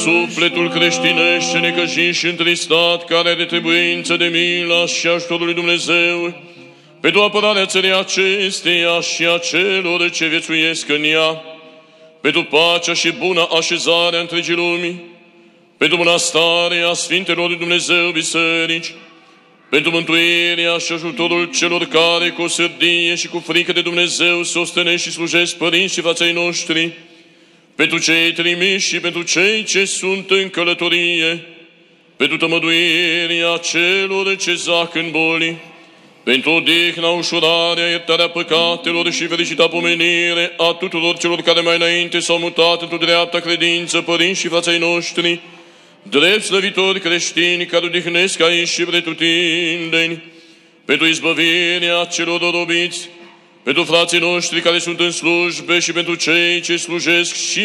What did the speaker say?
sufletul creștinește necăjit și întristat, care are trebuință de mila și ajutorul lui Dumnezeu, pentru apărarea țării acesteia și a celor ce viețuiesc în ea, pentru pacea și buna așezare a întregii lumii, pentru bunăstarea Sfintelor lui Dumnezeu biserici, pentru mântuirea și ajutorul celor care cu sârdie și cu frică de Dumnezeu se ostenesc și slujesc părinți și frații noștri, pentru cei trimiși și pentru cei ce sunt în călătorie, pentru tămăduirea celor ce zac în boli, pentru odihna, ușurarea, iertarea păcatelor și fericita pomenire a tuturor celor care mai înainte s-au mutat într-o dreapta credință, părinți și frații noștri, drept slăvitori creștini care odihnesc aici și pretutindeni, pentru izbăvirea celor robiți, pentru frații noștri care sunt în slujbe și pentru cei ce slujesc și